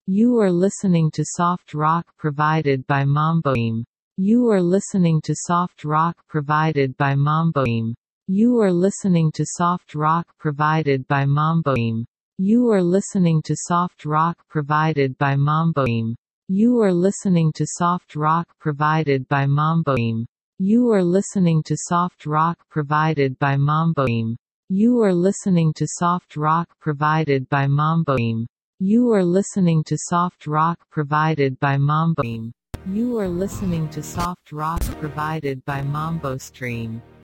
You are listening to soft rock provided by Mamboim. You are listening to soft rock provided by Mamboim. You are listening to soft rock provided by Mamboim. You are listening to soft rock provided by Mamboim. You are listening to soft rock provided by Mamboim. You are listening to soft rock provided by Mamboim. You are listening to soft rock provided by Mamboim. You are listening to soft rock provided by Mamboim. You are listening to soft rock provided by Mambo Stream.